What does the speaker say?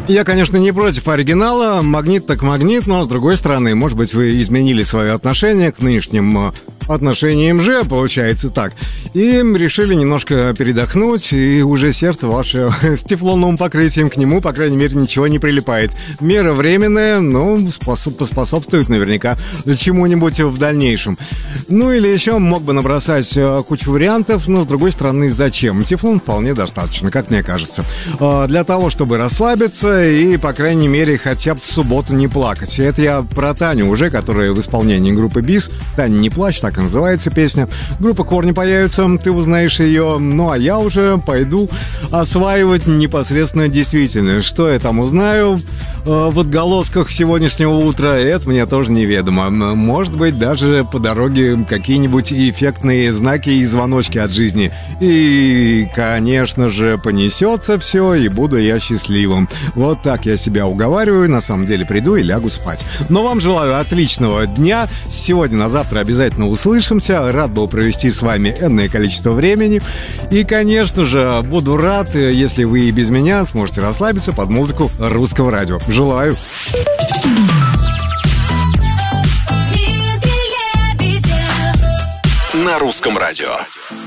Я, конечно, не против оригинала, магнит так магнит, но, с другой стороны, может быть, вы изменили свое отношение к нынешним отношениям же, получается так, и решили немножко передохнуть, и уже сердце ваше с тефлоновым покрытием к нему, по крайней мере, ничего не прилипает. Мера временная, но поспособствует наверняка чему-нибудь в дальнейшем. Ну или еще мог бы набросать кучу вариантов, но, с другой стороны, зачем? Тефлон вполне достаточно, как мне кажется. Для того, чтобы расслабиться и, по крайней мере, хотя бы в субботу не плакать. Это я про Таню уже, которая в исполнении группы БИС. «Таня, не плачь», так и называется песня. Группа «Корни» появится, ты узнаешь ее. Ну, а я уже пойду осваивать непосредственно действительно. Что я там узнаю в отголосках сегодняшнего утра, это мне тоже неведомо. Может быть, даже по дороге какие-нибудь эффектные знаки и звоночки от жизни. И, конечно же, понесется все, и буду я счастливым. Вот так я себя уговариваю. На самом деле приду и лягу спать. Но вам желаю отличного дня. Сегодня на завтра обязательно услышимся. Рад был провести с вами энное количество времени. И, конечно же, буду рад, если вы и без меня сможете расслабиться под музыку русского радио. Желаю. На русском радио.